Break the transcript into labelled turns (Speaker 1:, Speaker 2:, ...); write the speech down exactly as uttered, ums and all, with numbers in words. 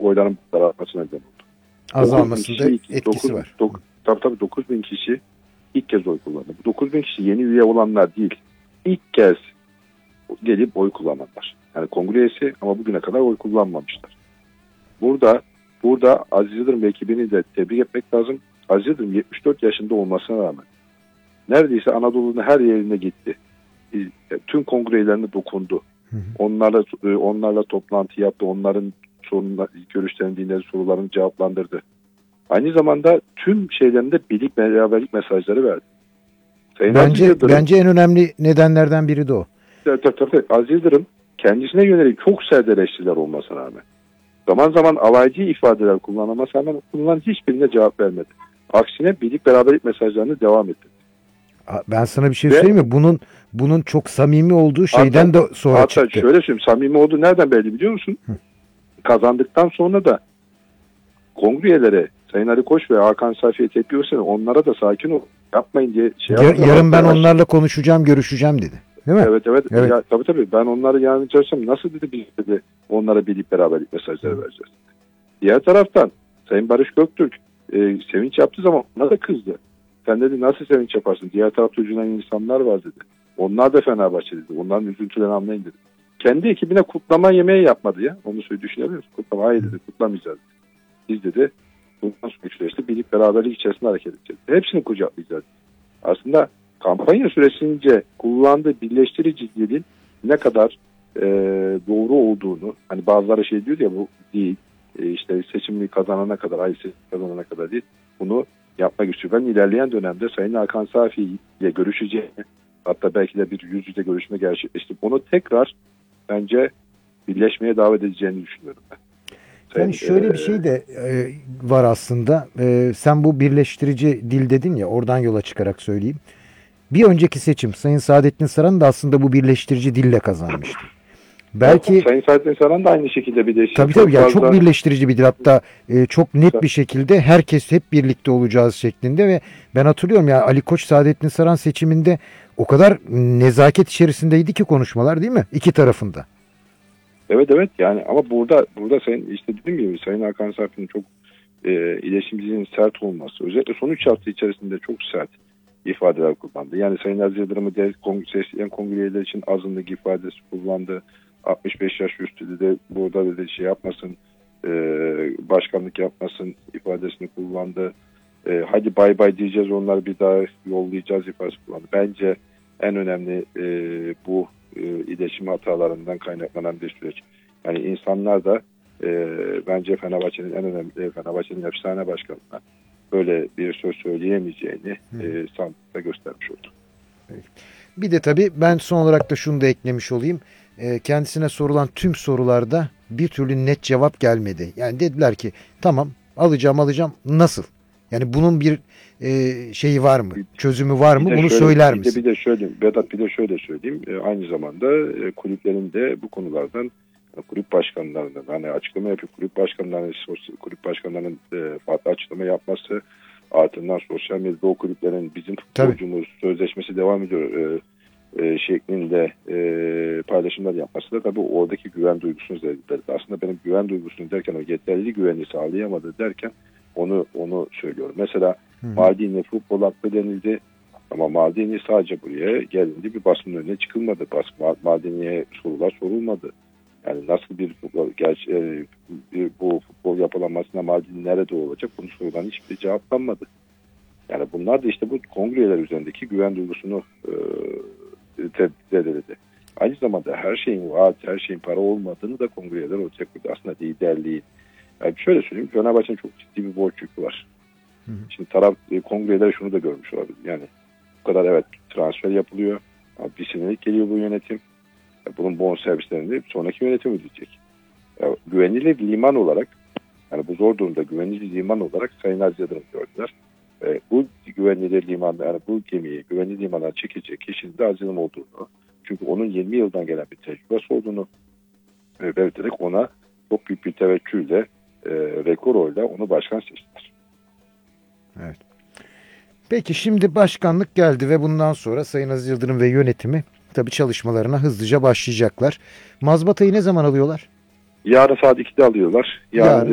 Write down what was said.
Speaker 1: oyların artmasına neden oldu.
Speaker 2: Azalmasında etkisi dokuz, var.
Speaker 1: dokuz, tabii tabii dokuz bin kişi ilk kez oy kullandı. Bu dokuz bin kişi yeni üye olanlar değil. İlk kez gelip oy kullananlar. Yani kongre üyesi ama bugüne kadar oy kullanmamışlar. Burada burada Aziz Yıldırım ve ekibini de tebrik etmek lazım. Aziz Yıldırım yetmiş dört yaşında olmasına rağmen neredeyse Anadolu'nun her yerine gitti. Tüm kongrelerine dokundu. Hı hı. Onlarla onlarla toplantı yaptı. Onların sorunlar, görüşlerini dinledi, sorularını cevaplandırdı. Aynı zamanda tüm şeylerinde birlik beraberlik mesajları verdi.
Speaker 2: Sayın bence Yıldırım, bence en önemli nedenlerden biri de o.
Speaker 1: Tabii tabii. Aziz Yıldırım kendisine yönelik çok sert eleştiriler olmasına rağmen, zaman zaman alaycı ifadeler kullanılmasına rağmen bunların hiçbirine cevap vermedi. Aksine birlik beraberlik mesajlarını devam etti.
Speaker 2: Ben sana bir şey Ve, söyleyeyim mi? Bunun bunun çok samimi olduğu şeyden
Speaker 1: hatta,
Speaker 2: de sonra
Speaker 1: hatta
Speaker 2: çıktı.
Speaker 1: Şöyle söyleyeyim, samimi olduğu nereden belli biliyor musun? Hı. Kazandıktan sonra da kongre üyeleri Sayın Ali Koç ve Hakan Safiye tepki verirse onlara da sakin ol, yapmayın diye şey
Speaker 2: Yar, Yarın ben onlarla konuşacağım, görüşeceğim dedi. Değil mi?
Speaker 1: Evet evet.
Speaker 2: evet.
Speaker 1: Ya, tabii tabii ben onları yarın çalışacağım. Nasıl dedi biz dedi onlara birlik beraberlik mesajları Hı. vereceğiz. Diğer taraftan Sayın Barış Göktürk e, sevinç yaptığı zaman ona da kızdı. Sen dedi nasıl sevinç yaparsın? Diğer tarafta üzülen insanlar var dedi. Onlar da Fenerbahçe dedi. Onların üzüntülerini anlayın dedi. Kendi ekibine kutlama yemeği yapmadı ya. Onu söyle düşünebiliyor musun? Kutlama hayır dedi. Kutlamayacağız dedi. Biz dedi bundan sonraki süreçte birlik beraberlik içerisinde hareket edeceğiz. Hepsini kucaklayacağız. Aslında kampanya süresince kullandığı birleştirici dilin ne kadar e, doğru olduğunu, hani bazıları şey diyor ya bu değil, e, işte seçimi kazanana kadar, ay seçimi kazanana kadar değil, bunu yapmak istiyor. Ben ilerleyen dönemde Sayın Hakan Safi ile görüşeceğini, hatta belki de bir yüz yüze görüşme gerçekleştirip onu tekrar bence birleşmeye davet edeceğini düşünüyorum ben.
Speaker 2: Yani şöyle bir şey de e, var aslında. E, sen bu birleştirici dil dedin ya, oradan yola çıkarak söyleyeyim. Bir önceki seçim Sayın Saadettin Saran da aslında bu birleştirici dille kazanmıştı. Belki
Speaker 1: Sayın Saadettin Saran da aynı şekilde bir değişim.
Speaker 2: Tabii tabii yani çok birleştirici bir dil, hatta e, çok net bir şekilde herkes hep birlikte olacağız şeklinde ve ben hatırlıyorum ya Ali Koç Saadettin Saran seçiminde o kadar nezaket içerisindeydi ki konuşmalar, değil mi? İki tarafında.
Speaker 1: Evet evet yani ama burada burada sayın işte dediğim gibi Sayın Hakan Safi'nin çok e, iletişimciliğinin sert olması, özellikle son üç hafta içerisinde çok sert ifadeler kullandı. Yani Sayın Aziz Yıldırım'ı de kongre, kongre üyeleri için azınlık ifadesi kullandı. altmış beş yaş üstü de burada dedi şey yapmasın, e, başkanlık yapmasın ifadesini kullandı. E, hadi bay bay diyeceğiz, onları bir daha yollayacağız ifadesi kullandı. Bence en önemli e, bu e, iletişim hatalarından kaynaklanan bir süreç. Yani insanlar da e, bence Fenerbahçe'nin en önemli, Fenerbahçe'nin efsane başkanına böyle bir söz söyleyemeyeceğini e, sandıkta göstermiş oldu.
Speaker 2: Bir de tabii ben son olarak da şunu da eklemiş olayım. E, kendisine sorulan tüm sorularda bir türlü net cevap gelmedi. Yani dediler ki tamam alacağım alacağım nasıl? Yani bunun bir e, şeyi var mı? Çözümü var mı? Bunu
Speaker 1: şöyle,
Speaker 2: söyler
Speaker 1: bir
Speaker 2: misin?
Speaker 1: De, bir de şöyle, Vedat bir de şöyle söyleyeyim. E, aynı zamanda e, kulüplerin de bu konulardan e, kulüp başkanlarının hani açıklama yapıyor. Kulüp başkanlarının kulüp başkanlarının e, farklı açıklama yapması, ardından sosyal medyada o kulüplerin bizim futbolcumuz sözleşmesi devam ediyor e, e, şeklinde e, paylaşımlar yapması da tabii oradaki güven duygusunu zediledi. Aslında benim güven duygusunu derken o yeterli güveni sağlayamadı derken onu onu söylüyorum. Mesela Hı. Maldini futbol hakkı denildi ama Maldini sadece buraya gelindi, bir basın önüne çıkılmadı. Bas, Maldini'ye sorular sorulmadı. Yani nasıl bir futbol, gerçi, e, bir, bu futbol yapılanmasına Maldini nerede olacak? Bunu sorulan hiçbir cevaplanmadı. Yani bunlar da işte bu kongreler üzerindeki güven duygusunu e, zedeledi. Aynı zamanda her şeyin vaat, her şeyin para olmadığını da kongreler ortaya koydu. Aslında liderliğin. Yani şöyle söyleyeyim, Fenerbahçe'nin çok ciddi bir borç yükü var. Hı hı. Şimdi taraf e, kongreler şunu da görmüş olabilir. Yani bu kadar evet transfer yapılıyor. Ama bir senelik geliyor bu yönetim. Yani bunun bonservislerini sonraki yönetim ödeyecek. Yani güvenilir liman olarak, yani bu zor durumda güvenilir liman olarak Sayın Aziz Yıldırım gördüler. E, bu güvenilir liman, yani bu gemiyi güvenilir limana çekecek kişinin de Aziz Yıldırım olduğunu, çünkü onun yirmi yıldan gelen bir tecrübesi olduğunu e, belirterek ona çok büyük bir teveccühle, e, rekor oyla onu başkan seçtiler.
Speaker 2: Evet. Peki şimdi başkanlık geldi ve bundan sonra Sayın Aziz Yıldırım ve yönetimi tabii çalışmalarına hızlıca başlayacaklar. Mazbatayı ne zaman alıyorlar?
Speaker 1: Yarın saat ikide alıyorlar. Yarın, Yarın